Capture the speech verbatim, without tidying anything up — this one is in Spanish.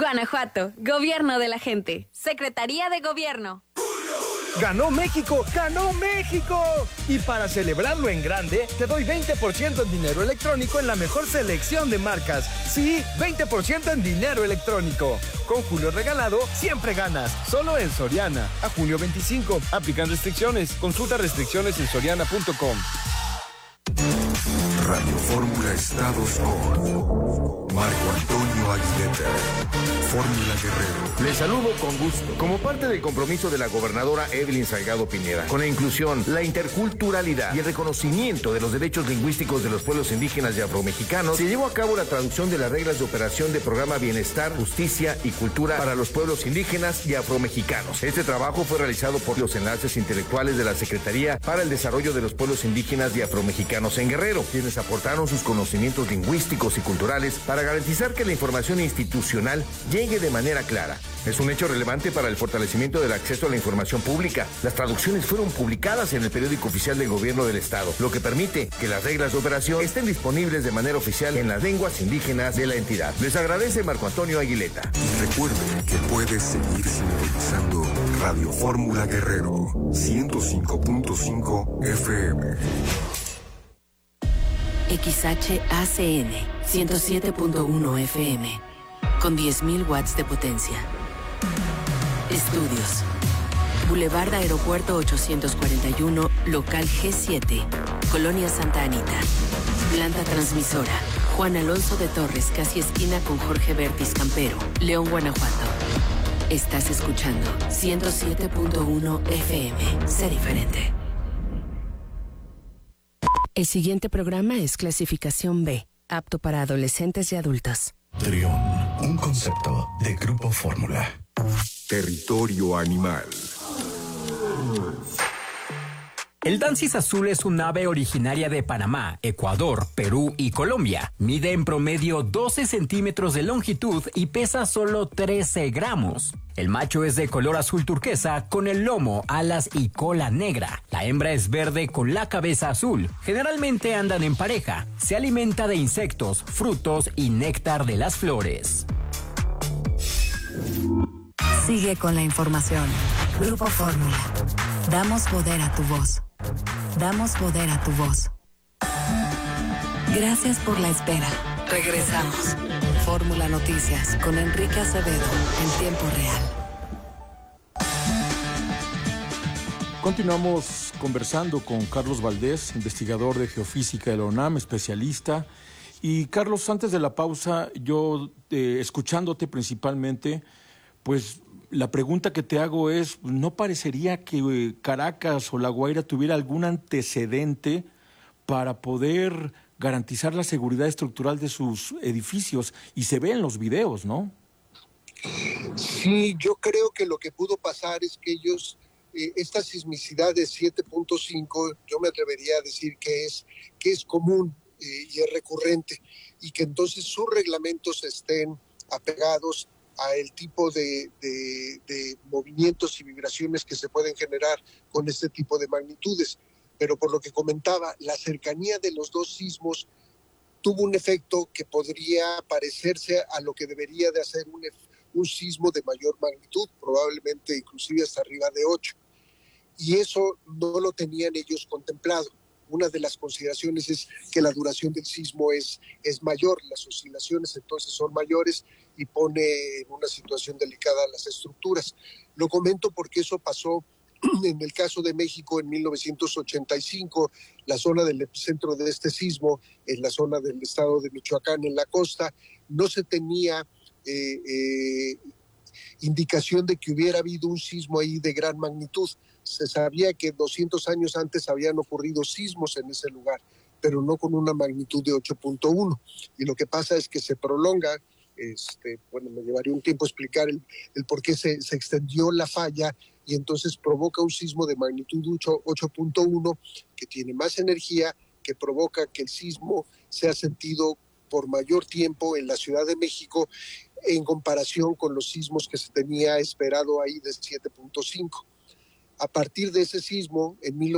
Guanajuato, Gobierno de la Gente, Secretaría de Gobierno. ¡Ganó México! ¡Ganó México! Y para celebrarlo en grande, te doy veinte por ciento en dinero electrónico en la mejor selección de marcas. Sí, veinte por ciento en dinero electrónico. Con Julio Regalado, siempre ganas. Solo en Soriana. A junio veinticinco. Aplican restricciones. Consulta restricciones en soriana punto com. Radio Fórmula Estados con Marco Antonio Aguilera. Fórmula Guerrero. Les saludo con gusto. Como parte del compromiso de la gobernadora Evelyn Salgado Pineda, con la inclusión, la interculturalidad y el reconocimiento de los derechos lingüísticos de los pueblos indígenas y afromexicanos, se llevó a cabo la traducción de las reglas de operación del programa Bienestar, Justicia y Cultura para los pueblos indígenas y afromexicanos. Este trabajo fue realizado por los enlaces intelectuales de la Secretaría para el Desarrollo de los Pueblos Indígenas y Afromexicanos en Guerrero, quienes aportaron sus conocimientos lingüísticos y culturales para garantizar que la información institucional llegue de manera clara. Es un hecho relevante para el fortalecimiento del acceso a la información pública. Las traducciones fueron publicadas en el periódico oficial del Gobierno del Estado, lo que permite que las reglas de operación estén disponibles de manera oficial en las lenguas indígenas de la entidad. Les agradece Marco Antonio Aguileta. Y recuerden que puedes seguir sintonizando Radio Fórmula Guerrero, ciento cinco punto cinco F M. X H A C N, ciento siete punto uno F M, con diez mil watts de potencia. Estudios. Boulevard Aeropuerto ochocientos cuarenta y uno, local G siete, Colonia Santa Anita. Planta transmisora. Juan Alonso de Torres, casi esquina con Jorge Bertis Campero, León, Guanajuato. Estás escuchando ciento siete punto uno F M. Sé diferente. El siguiente programa es clasificación B, apto para adolescentes y adultos. Trión, un concepto de Grupo Fórmula. Territorio animal. El Dancis azul es un ave originaria de Panamá, Ecuador, Perú y Colombia. Mide en promedio doce centímetros de longitud y pesa solo trece gramos. El macho es de color azul turquesa con el lomo, alas y cola negra. La hembra es verde con la cabeza azul. Generalmente andan en pareja. Se alimenta de insectos, frutos y néctar de las flores. Sigue con la información. Grupo Fórmula. Damos poder a tu voz. Damos poder a tu voz. Gracias por la espera. Regresamos. Fórmula Noticias con Enrique Acevedo en tiempo real. Continuamos conversando con Carlos Valdés, investigador de geofísica de la UNAM, especialista. Y Carlos, antes de la pausa, yo eh, escuchándote principalmente, pues la pregunta que te hago es, ¿no parecería que eh, Caracas o La Guaira tuviera algún antecedente para poder garantizar la seguridad estructural de sus edificios? Y se ve en los videos, ¿no? Sí, yo creo que lo que pudo pasar es que ellos, eh, esta sismicidad de siete punto cinco, yo me atrevería a decir que es, que es común eh, y es recurrente, y que entonces sus reglamentos estén apegados a el tipo de, de, de movimientos y vibraciones que se pueden generar con este tipo de magnitudes. Pero por lo que comentaba, la cercanía de los dos sismos tuvo un efecto que podría parecerse a lo que debería de hacer un, un sismo de mayor magnitud, probablemente inclusive hasta arriba de ocho. Y eso no lo tenían ellos contemplado. Una de las consideraciones es que la duración del sismo es, es mayor, las oscilaciones entonces son mayores y pone en una situación delicada las estructuras. Lo comento porque eso pasó en el caso de México en mil novecientos ochenta y cinco, la zona del epicentro de este sismo, en la zona del estado de Michoacán, en la costa, no se tenía eh, eh, indicación de que hubiera habido un sismo ahí de gran magnitud. Se sabía que doscientos años antes habían ocurrido sismos en ese lugar, pero no con una magnitud de ocho punto uno. Y lo que pasa es que se prolonga, este, bueno, me llevaría un tiempo explicar el, el por qué se, se extendió la falla, y entonces provoca un sismo de magnitud ocho punto uno que tiene más energía, que provoca que el sismo sea sentido por mayor tiempo en la Ciudad de México en comparación con los sismos que se tenía esperado ahí de siete punto cinco. A partir de ese sismo, en mil